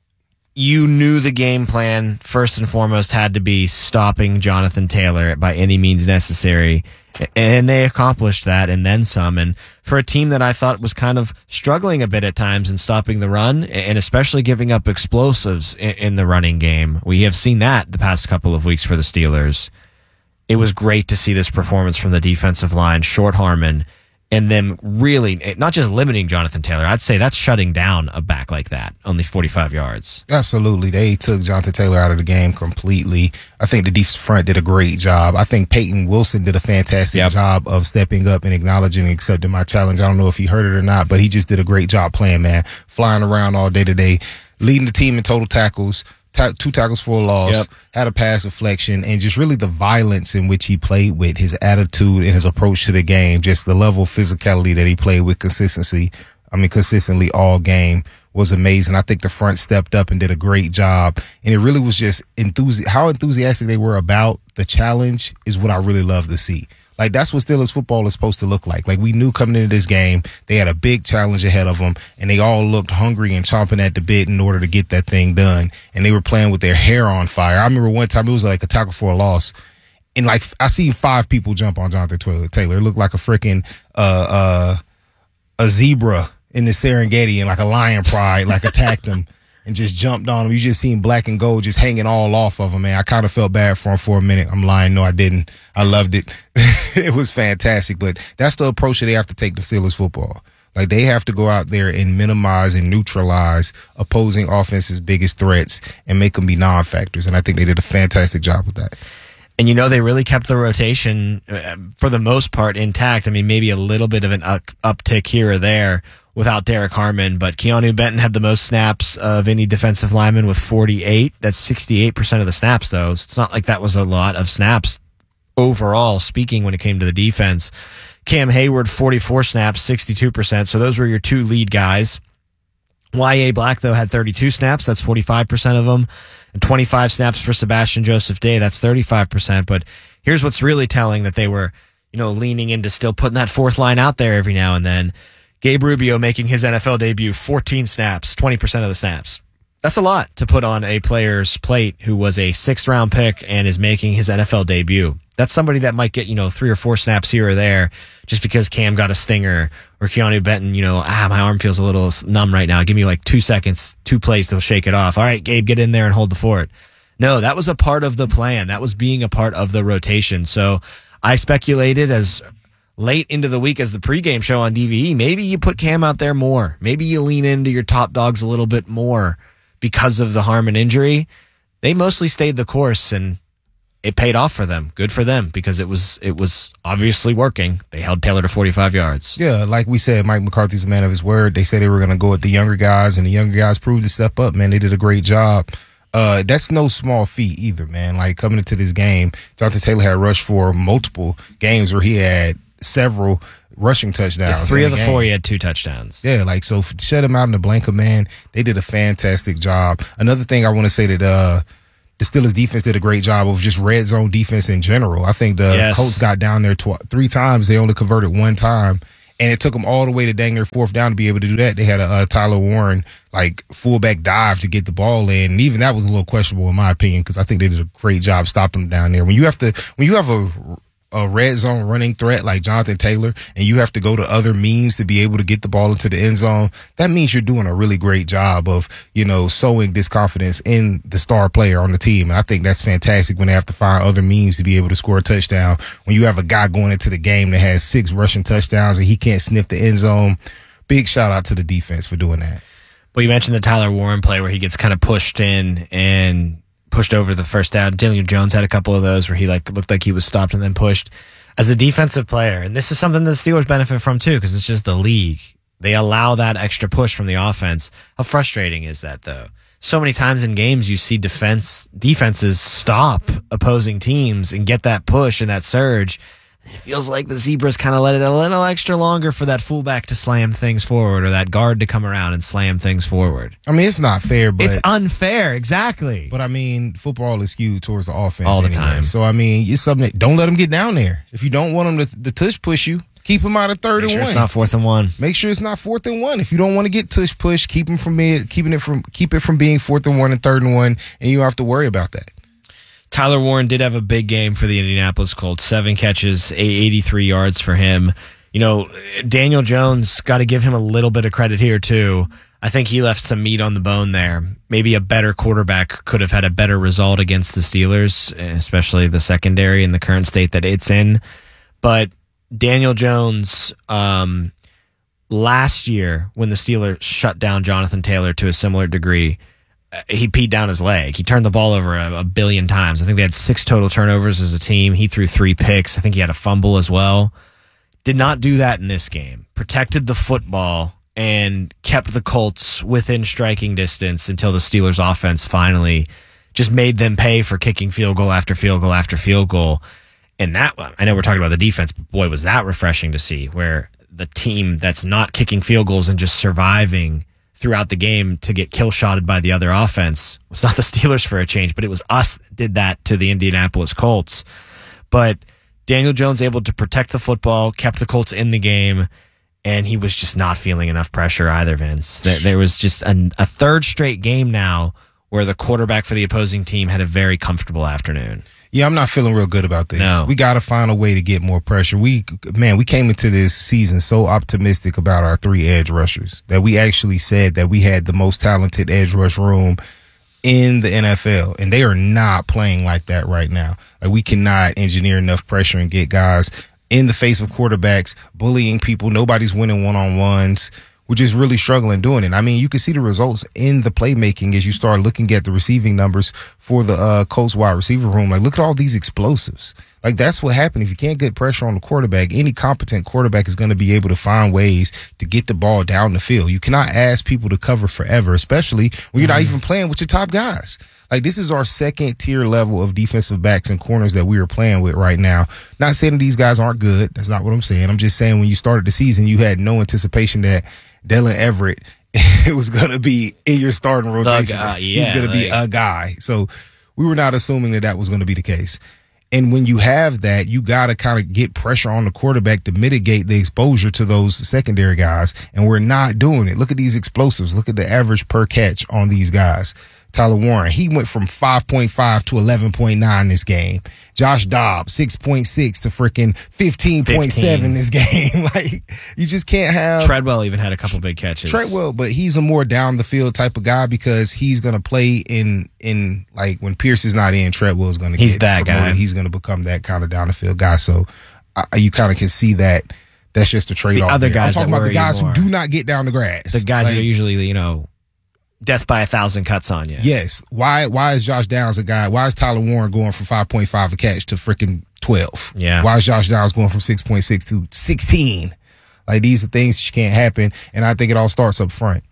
you knew the game plan, first and foremost, had to be stopping Jonathan Taylor by any means necessary. And they accomplished that and then some. And for a team that I thought was kind of struggling a bit at times in stopping the run, and especially giving up explosives in the running game, we have seen that the past couple of weeks for the Steelers. It was great to see this performance from the defensive line, Short Harmon, and them really not just limiting Jonathan Taylor. I'd say that's shutting down a back like that, only 45 yards. Absolutely. They took Jonathan Taylor out of the game completely. I think the defense front did a great job. I think Peyton Wilson did a fantastic job of stepping up and acknowledging and accepting my challenge. I don't know if he heard it or not, but he just did a great job playing, man. Flying around all day today, leading the team in total tackles. 2 tackles for a loss, had a pass deflection, and just really the violence in which he played with, his attitude and his approach to the game, just the level of physicality that he played with consistently all game was amazing. I think the front stepped up and did a great job, and it really was just how enthusiastic they were about the challenge is what I really love to see. Like, that's what Steelers football is supposed to look like. Like, we knew coming into this game, they had a big challenge ahead of them, and they all looked hungry and chomping at the bit in order to get that thing done. And they were playing with their hair on fire. I remember one time it was like a tackle for a loss, and like I seen 5 people jump on Jonathan Taylor. It looked like a freaking a zebra in the Serengeti, and like a lion pride like attacked him and just jumped on him. You just seen black and gold just hanging all off of him, man. I kind of felt bad for him for a minute. I'm lying. No, I didn't. I loved it. It was fantastic. But that's the approach that they have to take to Steelers football. Like, they have to go out there and minimize and neutralize opposing offense's biggest threats and make them be non-factors. And I think they did a fantastic job with that. And, they really kept the rotation, for the most part, intact. I mean, maybe a little bit of an uptick here or there without Derek Harmon, but Keanu Benton had the most snaps of any defensive lineman with 48. That's 68% of the snaps, though. So it's not like that was a lot of snaps overall, speaking when it came to the defense. Cam Hayward, 44 snaps, 62%. So those were your 2 lead guys. Y.A. Black, though, had 32 snaps. That's 45% of them. And 25 snaps for Sebastian Joseph Day. That's 35%. But here's what's really telling that they were, leaning into still putting that 4th line out there every now and then. Gabe Rubio making his NFL debut, 14 snaps, 20% of the snaps. That's a lot to put on a player's plate who was a 6th-round pick and is making his NFL debut. That's somebody that might get, 3 or 4 snaps here or there just because Cam got a stinger, or Keanu Benton, my arm feels a little numb right now. Give me like 2 seconds, 2 plays to shake it off. All right, Gabe, get in there and hold the fort. No, that was a part of the plan. That was being a part of the rotation. So I speculated as late into the week as the pregame show on DVE, maybe you put Cam out there more. Maybe you lean into your top dogs a little bit more because of the Harmon injury. They mostly stayed the course, and it paid off for them. Good for them, because it was obviously working. They held Taylor to 45 yards. Yeah, like we said, Mike McCarthy's a man of his word. They said they were going to go with the younger guys, and the younger guys proved to step up, man. They did a great job. That's no small feat either, man. Like, coming into this game, Jonathan Taylor had rushed for multiple games where he had several rushing touchdowns. 3 of the 4, he had 2 touchdowns. Yeah, like, so shut him out in the blanket, man. They did a fantastic job. Another thing I want to say that the Steelers defense did a great job of just red zone defense in general. I think the Colts got down there 3 times. They only converted 1 time. And it took them all the way to dang near 4th down to be able to do that. They had a Tyler Warren, like, fullback dive to get the ball in. And even that was a little questionable in my opinion, because I think they did a great job stopping them down there. When you have a red zone running threat like Jonathan Taylor, and you have to go to other means to be able to get the ball into the end zone, that means you're doing a really great job of, sowing this confidence in the star player on the team. And I think that's fantastic when they have to find other means to be able to score a touchdown. When you have a guy going into the game that has 6 rushing touchdowns and he can't sniff the end zone, big shout out to the defense for doing that. Well, you mentioned the Tyler Warren play where he gets kind of pushed in and pushed over the first down. Daniel Jones had a couple of those where he looked like he was stopped and then pushed. As a defensive player, and this is something the Steelers benefit from too, because it's just the league. They allow that extra push from the offense. How frustrating is that, though? So many times in games you see defenses stop opposing teams and get that push and that surge. It feels like the Zebras kind of let it a little extra longer for that fullback to slam things forward or that guard to come around and slam things forward. I mean, it's not fair, but it's unfair, exactly. But I mean, football is skewed towards the offense all the anyway. time. So I mean, it's something that, don't let them get down there. If you don't want them to tush push you, keep them out of 3rd and 1. Make sure it's not 4th and 1. Make sure it's not 4th and 1. If you don't want to get tush push, keep it from being 4th and 1 and 3rd and 1, and you don't have to worry about that. Tyler Warren did have a big game for the Indianapolis Colts. 7 catches, 83 yards for him. Daniel Jones, got to give him a little bit of credit here, too. I think he left some meat on the bone there. Maybe a better quarterback could have had a better result against the Steelers, especially the secondary in the current state that it's in. But Daniel Jones, last year when the Steelers shut down Jonathan Taylor to a similar degree, he peed down his leg. He turned the ball over a billion times. I think they had 6 total turnovers as a team. He threw 3 picks. I think he had a fumble as well. Did not do that in this game. Protected the football and kept the Colts within striking distance until the Steelers offense finally just made them pay for kicking field goal after field goal after field goal. And that one, I know we're talking about the defense, but boy, was that refreshing to see, where the team that's not kicking field goals and just surviving throughout the game to get kill-shotted by the other offense was not the Steelers for a change, but it was us that did that to the Indianapolis Colts. But Daniel Jones able to protect the football, kept the Colts in the game, and he was just not feeling enough pressure either, Vince. There was just a 3rd straight game now where the quarterback for the opposing team had a very comfortable afternoon. Yeah, I'm not feeling real good about this. No. We got to find a way to get more pressure. We came into this season so optimistic about our 3 edge rushers that we actually said that we had the most talented edge rush room in the NFL, and they are not playing like that right now. Like, we cannot engineer enough pressure and get guys in the face of quarterbacks, bullying people. Nobody's winning one-on-ones. We're just really struggling doing it. I mean, you can see the results in the playmaking as you start looking at the receiving numbers for the Colts wide receiver room. Like, look at all these explosives. Like, that's what happened. If you can't get pressure on the quarterback, any competent quarterback is going to be able to find ways to get the ball down the field. You cannot ask people to cover forever, especially when you're not even playing with your top guys. Like, this is our 2nd tier level of defensive backs and corners that we are playing with right now. Not saying that these guys aren't good. That's not what I'm saying. I'm just saying when you started the season, you had no anticipation that Dylan Everett was going to be in your starting rotation. He's going to be a guy. So we were not assuming that was going to be the case. And when you have that, you got to kind of get pressure on the quarterback to mitigate the exposure to those secondary guys. And we're not doing it. Look at these explosives. Look at the average per catch on these guys. Tyler Warren, he went from 5.5 to 11.9 this game. Josh Dobbs, 6.6 to freaking 15.7 this game. Like, you just can't have. Treadwell even had a couple big catches. Treadwell, but he's a more down the field type of guy because he's going to play in like when Pierce is not in, Treadwell is going to He's that promoted. guy. He's going to become that kind of down the field guy. So you kind of can see that. That's just a trade-off. The other guys I'm talking about the guys more. who do not get down the grass. The guys that are usually, death by 1,000 cuts on you. Yes. Why is Josh Downs a guy? Why is Tyler Warren going from 5.5 a catch to freaking 12? Yeah. Why is Josh Downs going from 6.6 to 16? Like, these are things that can't happen, and I think it all starts up front.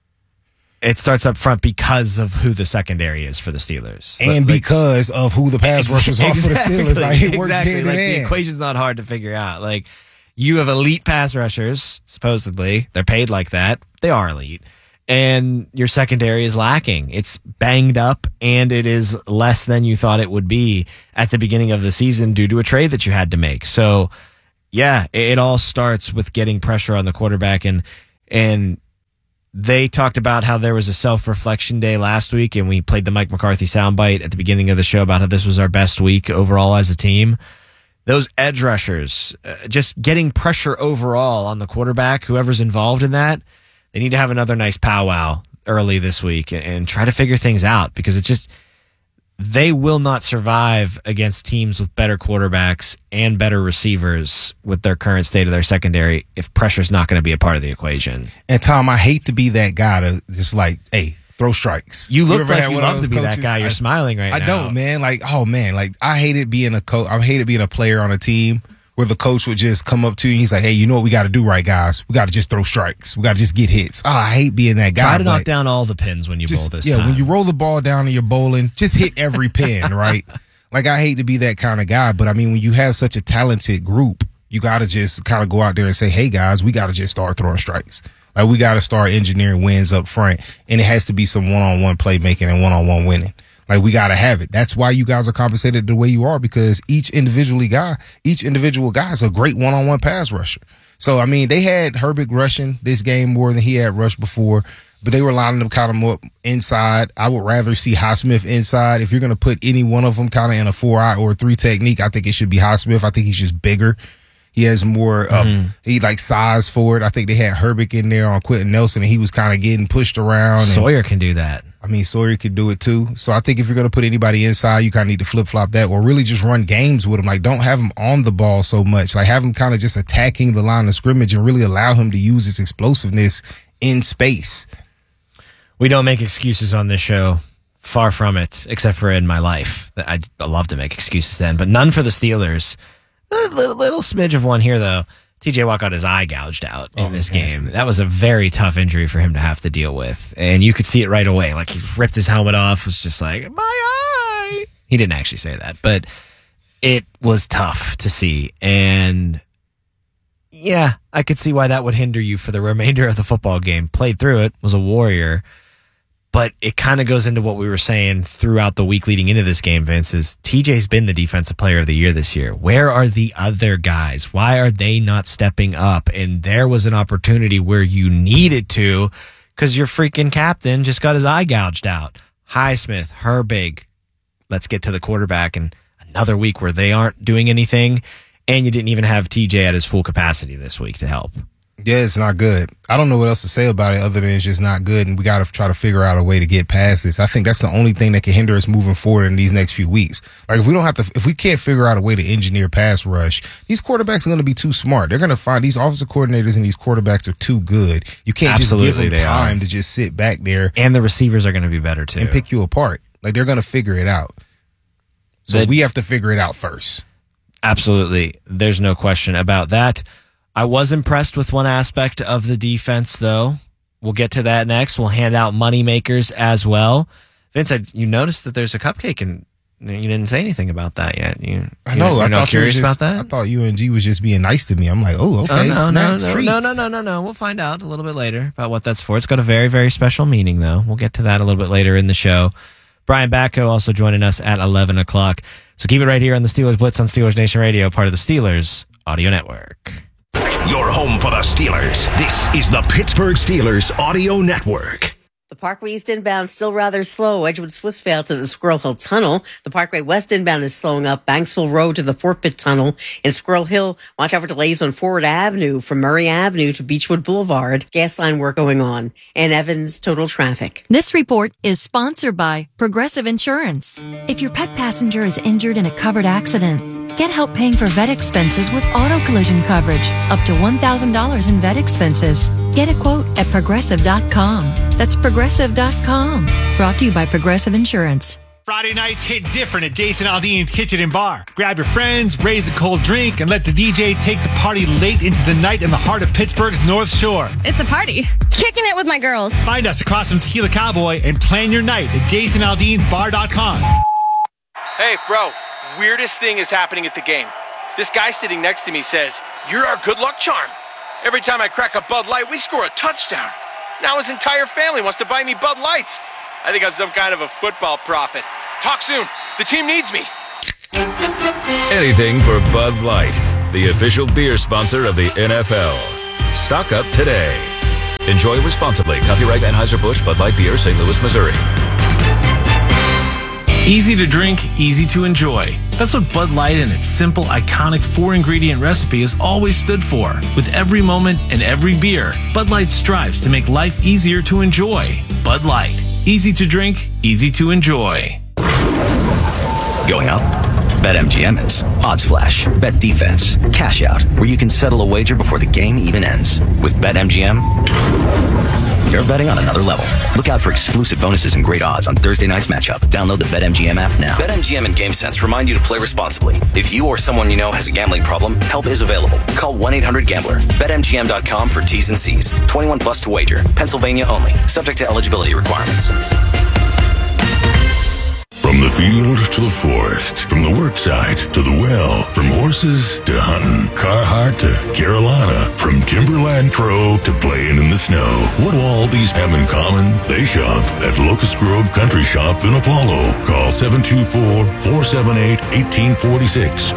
It starts up front because of who the secondary is for the Steelers. And because of who the pass rushers are for the Steelers. Like, it works hand in hand. The equation's not hard to figure out. Like, you have elite pass rushers, supposedly. They're paid like that. They are elite. and your secondary is lacking. It's banged up, and it is less than you thought it would be at the beginning of the season due to a trade that you had to make. So, yeah, it all starts with getting pressure on the quarterback, and they talked about how there was a self-reflection day last week, and we played the Mike McCarthy soundbite at the beginning of the show about how this was our best week overall as a team. Those edge rushers, just getting pressure overall on the quarterback, whoever's involved in that, they need to have another nice powwow early this week and try to figure things out, because it's just, they will not survive against teams with better quarterbacks and better receivers with their current state of their secondary if pressure's not going to be a part of the equation. And Tom, I hate to be that guy to just like, hey, throw strikes. You look like you love to be that guy. You're smiling right now. I don't, man. Like, oh man, like I hated being a coach. I hated being a player on a team where the coach would just come up to you and he's like, hey, you know what we got to do, right, guys? We got to just throw strikes. We got to just get hits. Oh, I hate being that guy. Try to knock down all the pins when you bowl this time. Yeah, when you roll the ball down and you're bowling, just hit every pin, right? Like, I hate to be that kind of guy, but I mean, when you have such a talented group, you got to just kind of go out there and say, hey, guys, we got to just start throwing strikes. Like, we got to start engineering wins up front, and it has to be some one-on-one playmaking and one-on-one winning. Like, we got to have it. That's why you guys are compensated the way you are, because each individual guy is a great one-on-one pass rusher. So, I mean, they had Herbig rushing this game more than he had rushed before, but they were lining them kind of more inside. I would rather see Highsmith inside. If you're going to put any one of them kind of in a 4-eye or a 3 technique, I think it should be Highsmith. I think he's just bigger. He has more, he like size for it. I think they had Herbig in there on Quentin Nelson, and he was kind of getting pushed around. Sawyer can do that. I mean, Sawyer could do it too. So I think if you're going to put anybody inside, you kind of need to flip-flop that, or really just run games with him. Like, don't have him on the ball so much. Like, have him kind of just attacking the line of scrimmage and really allow him to use his explosiveness in space. We don't make excuses on this show. Far from it, except for in my life. I love to make excuses then, but none for the Steelers. A little smidge of one here, though. TJ Watt got his eye gouged out in this game. That was a very tough injury for him to have to deal with. And you could see it right away. Like, he ripped his helmet off, was just like, my eye. He didn't actually say that, but it was tough to see. And yeah, I could see why that would hinder you for the remainder of the football game. Played through it, was a warrior. But it kind of goes into what we were saying throughout the week leading into this game, Vince, is TJ's been the defensive player of the year this year. Where are the other guys? Why are they not stepping up? And there was an opportunity where you needed to, because your freaking captain just got his eye gouged out. Highsmith, Herbig. Let's get to the quarterback. And another week where they aren't doing anything, and you didn't even have TJ at his full capacity this week to help. Yeah, it's not good. I don't know what else to say about it other than it's just not good, and we got to try to figure out a way to get past this. I think that's the only thing that can hinder us moving forward in these next few weeks. Like, if we can't figure out a way to engineer pass rush, these quarterbacks are going to be too smart. They're going to find these offensive coordinators and these quarterbacks are too good. You can't just give them time to just sit back there. And the receivers are going to be better too. And pick you apart. Like, they're going to figure it out. So we have to figure it out first. Absolutely. There's no question about that. I was impressed with one aspect of the defense, though. We'll get to that next. We'll hand out money makers as well. Vince, you noticed that there's a cupcake, and you didn't say anything about that yet. I know. You're not curious about that? I thought UNG was just being nice to me. I'm like, oh, okay, treats. No. We'll find out a little bit later about what that's for. It's got a very, very special meaning, though. We'll get to that a little bit later in the show. Brian Batko also joining us at 11 o'clock. So keep it right here on the Steelers Blitz on Steelers Nation Radio, part of the Steelers Audio Network. Your home for the Steelers. This is the Pittsburgh Steelers Audio Network. The Parkway East inbound still rather slow. Edgewood Swissvale to the Squirrel Hill Tunnel. The Parkway West inbound is slowing up. Banksville Road to the Fort Pitt Tunnel. In Squirrel Hill, watch out for delays on Forward Avenue from Murray Avenue to Beechwood Boulevard. Gas line work going on. And Evans, total traffic. This report is sponsored by Progressive Insurance. If your pet passenger is injured in a covered accident, get help paying for vet expenses with auto collision coverage, up to $1,000 in vet expenses. Get a quote at Progressive.com. That's Progressive.com. Brought to you by Progressive Insurance. Friday nights hit different at Jason Aldean's Kitchen and Bar. Grab your friends, raise a cold drink, and let the DJ take the party late into the night in the heart of Pittsburgh's North Shore. It's a party. Kicking it with my girls. Find us across from Tequila Cowboy and plan your night at JasonAldeansBar.com. Hey, bro. Weirdest thing is happening at the game. This guy sitting next to me says, "You're our good luck charm. Every time I crack a Bud Light, we score a touchdown." Now his entire family wants to buy me Bud Lights. I think I'm some kind of a football prophet. Talk soon. The team needs me. Anything for Bud Light, the official beer sponsor of the NFL. Stock up today. Enjoy responsibly. Copyright Anheuser-Busch Bud Light Beer, St. Louis, Missouri. Easy to drink, easy to enjoy. That's what Bud Light and its simple, iconic 4-ingredient recipe has always stood for. With every moment and every beer, Bud Light strives to make life easier to enjoy. Bud Light. Easy to drink, easy to enjoy. Going up? BetMGM is. Odds Flash, Bet Defense, Cash Out, where you can settle a wager before the game even ends. With BetMGM, you're betting on another level. Look out for exclusive bonuses and great odds on Thursday night's matchup. Download the BetMGM app now. BetMGM and GameSense remind you to play responsibly. If you or someone you know has a gambling problem, help is available. Call 1-800-GAMBLER. BetMGM.com for T's and C's. 21 plus to wager. Pennsylvania only. Subject to eligibility requirements. From the field to the forest, from the worksite to the well, from horses to hunting, Carhartt to Carolina, from Timberland Pro to playing in the snow. What do all these have in common? They shop at Locust Grove Country Shop in Apollo. Call 724-478-1846,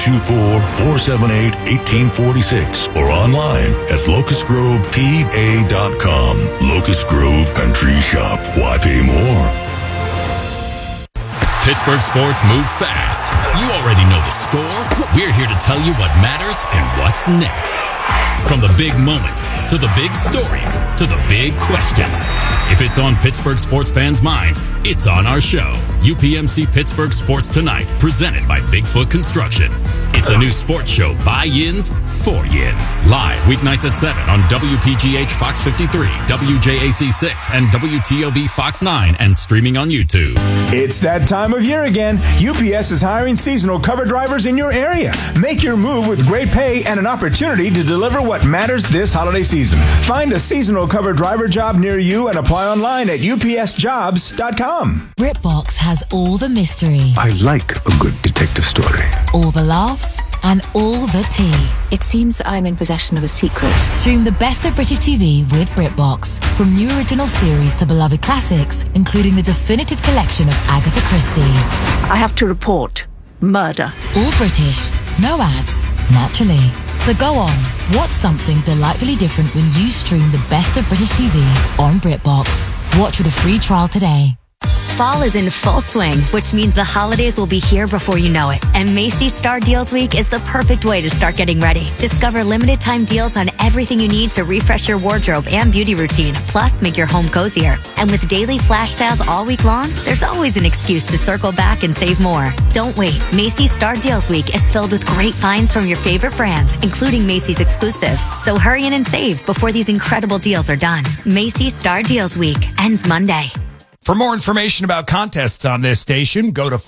724-478-1846, or online at locustgrovepa.com. Locust Grove Country Shop. Why pay more? Pittsburgh sports move fast. You already know the score. We're here to tell you what matters and what's next. From the big moments, to the big stories, to the big questions. If it's on Pittsburgh sports fans' minds, it's on our show. UPMC Pittsburgh Sports Tonight, presented by Bigfoot Construction. It's a new sports show by Yins, for Yins. Live weeknights at 7 on WPGH Fox 53, WJAC 6, and WTOV Fox 9, and streaming on YouTube. It's that time of year again. UPS is hiring seasonal cover drivers in your area. Make your move with great pay and an opportunity to deliver what matters this holiday season. Find a seasonal cover driver job near you and apply online at upsjobs.com. BritBox has all the mystery. I like a good detective story. All the laughs and all the tea. It seems I'm in possession of a secret. Stream the best of British TV with BritBox. From new original series to beloved classics, including the definitive collection of Agatha Christie. I have to report murder. All British, no ads, naturally. So go on, watch something delightfully different when you stream the best of British TV on BritBox. Watch with a free trial today. Fall is in full swing, which means the holidays will be here before you know it. And Macy's Star Deals Week is the perfect way to start getting ready. Discover limited time deals on everything you need to refresh your wardrobe and beauty routine, plus make your home cozier. And with daily flash sales all week long, there's always an excuse to circle back and save more. Don't wait. Macy's Star Deals Week is filled with great finds from your favorite brands, including Macy's exclusives. So hurry in and save before these incredible deals are done. Macy's Star Deals Week ends Monday. For more information about contests on this station, go to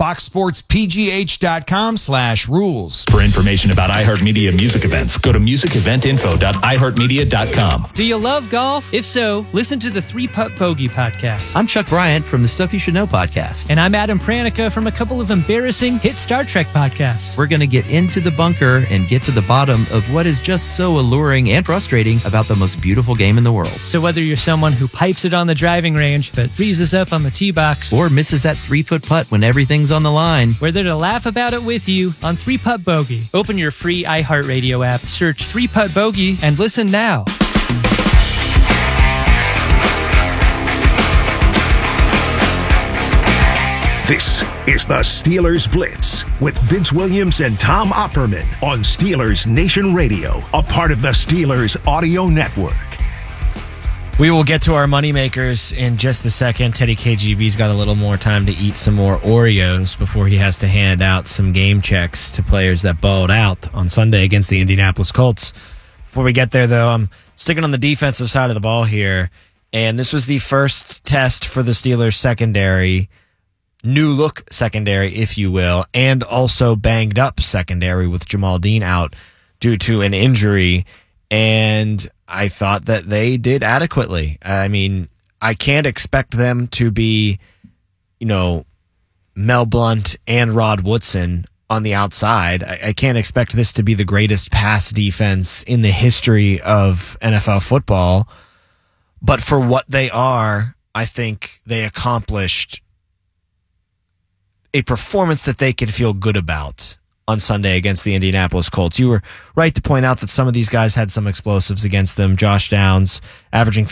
foxsportspgh.com/rules. For information about iHeartMedia music events, go to musiceventinfo.iheartmedia.com. Do you love golf? If so, listen to the 3-Putt Bogey podcast. I'm Chuck Bryant from the Stuff You Should Know podcast. And I'm Adam Pranica from a couple of embarrassing hit Star Trek podcasts. We're going to get into the bunker and get to the bottom of what is just so alluring and frustrating about the most beautiful game in the world. So whether you're someone who pipes it on the driving range but freezes up on the tee box, or misses that 3-foot putt when everything's on the line, we're there to laugh about it with you on 3-Putt Bogey. Open your free iHeartRadio app, search 3-Putt Bogey, and listen now. This is the Steelers Blitz with Vince Williams and Tom Opperman on Steelers Nation Radio, a part of the Steelers Audio Network. We will get to our moneymakers in just a second. Teddy KGB's got a little more time to eat some more Oreos before he has to hand out some game checks to players that balled out on Sunday against the Indianapolis Colts. Before we get there, though, I'm sticking on the defensive side of the ball here, and this was the first test for the Steelers secondary, new look secondary, if you will, and also banged up secondary with Jamal Dean out due to an injury, and I thought that they did adequately. I mean, I can't expect them to be, Mel Blount and Rod Woodson on the outside. I can't expect this to be the greatest pass defense in the history of NFL football. But for what they are, I think they accomplished a performance that they can feel good about on Sunday against the Indianapolis Colts. You were right to point out that some of these guys had some explosives against them. Josh Downs averaging